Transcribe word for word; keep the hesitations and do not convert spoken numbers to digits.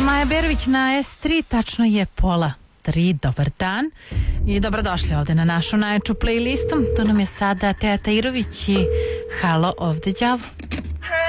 Maja Berović na S tri, tačno je pola tri, dobar dan i dobrodošli ovde na našu najjaču playlistu. Tu nam je sada Teja Tajirović i Halo ovde đavo.